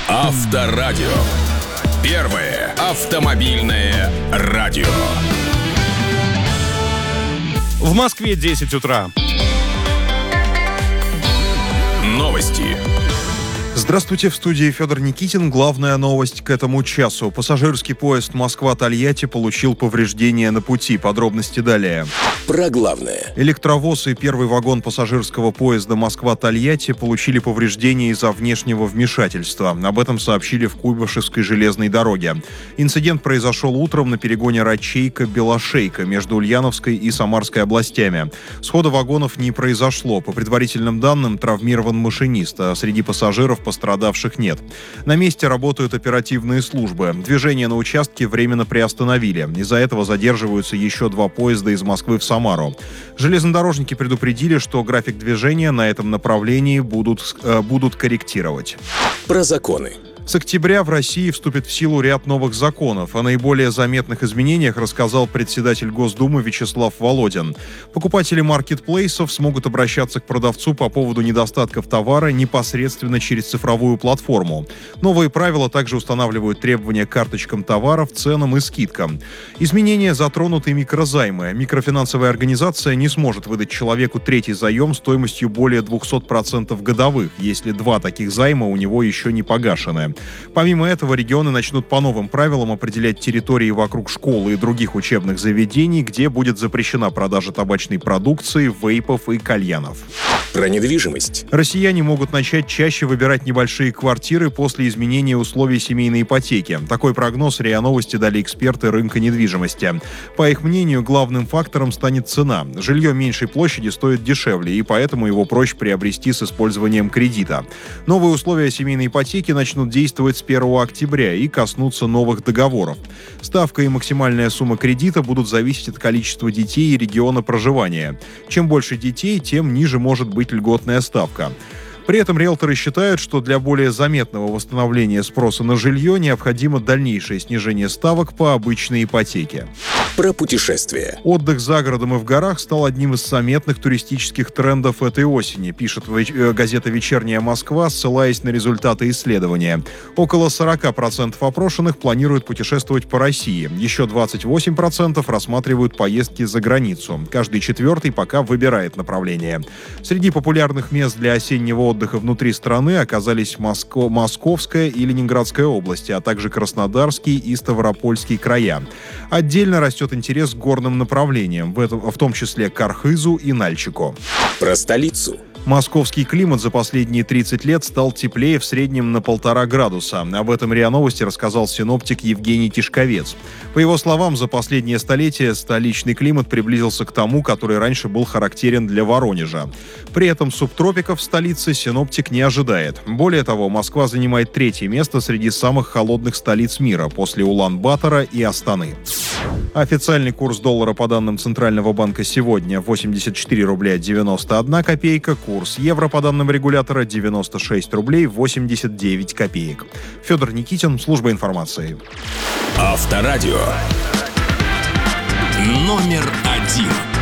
Авторадио. Первое автомобильное радио. В Москве 10 утра. Новости. Здравствуйте, в студии Федор Никитин. Главная новость к этому часу. Пассажирский поезд Москва-Тольятти получил повреждения на пути. Подробности далее. Про главное. Электровоз и первый вагон пассажирского поезда Москва-Тольятти получили повреждения из-за внешнего вмешательства. Об этом сообщили в Куйбышевской железной дороге. Инцидент произошел утром на перегоне Рачейка-Белошейка между Ульяновской и Самарской областями. Схода вагонов не произошло. По предварительным данным, травмирован машинист, а среди пассажиров пострадавших нет. На месте работают оперативные службы. Движение на участке временно приостановили. Из-за этого задерживаются еще 2 поезда из Москвы в Самару. Железнодорожники предупредили, что график движения на этом направлении будут корректировать. Про законы. С октября в России вступит в силу ряд новых законов. О наиболее заметных изменениях рассказал председатель Госдумы Вячеслав Володин. Покупатели маркетплейсов смогут обращаться к продавцу по поводу недостатков товара непосредственно через цифровую платформу. Новые правила также устанавливают требования к карточкам товаров, ценам и скидкам. Изменения затронут и микрозаймы. Микрофинансовая организация не сможет выдать человеку третий заем стоимостью более 200% годовых, если 2 таких займа у него еще не погашены. Помимо этого, регионы начнут по новым правилам определять территории вокруг школ и других учебных заведений, где будет запрещена продажа табачной продукции, вейпов и кальянов. Про недвижимость. Россияне могут начать чаще выбирать небольшие квартиры после изменения условий семейной ипотеки. Такой прогноз РИА Новости дали эксперты рынка недвижимости. По их мнению, главным фактором станет цена. Жилье меньшей площади стоит дешевле, и поэтому его проще приобрести с использованием кредита. Новые условия семейной ипотеки начнут действовать с 1 октября и коснутся новых договоров. Ставка и максимальная сумма кредита будут зависеть от количества детей и региона проживания. Чем больше детей, тем ниже может быть льготная ставка. При этом риэлторы считают, что для более заметного восстановления спроса на жилье необходимо дальнейшее снижение ставок по обычной ипотеке. Про путешествия. Отдых за городом и в горах стал одним из заметных туристических трендов этой осени, пишет газета «Вечерняя Москва», ссылаясь на результаты исследования. Около 40% опрошенных планируют путешествовать по России. Еще 28% рассматривают поездки за границу. Каждый 4-й пока выбирает направление. Среди популярных мест для осеннего отдыха внутри страны оказались Московская и Ленинградская области, а также Краснодарский и Ставропольский края. Отдельно растет интерес к горным направлениям, в том числе к Архызу и Нальчику. Про столицу. Московский климат за последние 30 лет стал теплее в среднем на 1,5 градуса. Об этом РИА Новости рассказал синоптик Евгений Тишковец. По его словам, за последнее столетие столичный климат приблизился к тому, который раньше был характерен для Воронежа. При этом субтропиков в столице синоптик не ожидает. Более того, Москва занимает 3-е место среди самых холодных столиц мира после Улан-Батора и Астаны. Официальный курс доллара по данным Центрального банка сегодня 84 рубля 91 копейка, курс евро по данным регулятора 96 рублей 89 копеек. Федор Никитин, служба информации. Авторадио. Номер 1.